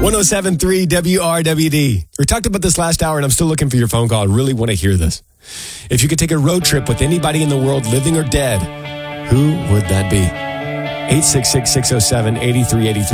107.3 WRWD. We talked about this last hour, and I'm still looking for your phone call. I really want to hear this. If you could take a road trip with anybody in the world, living or dead, who would that be? 866-607-8383.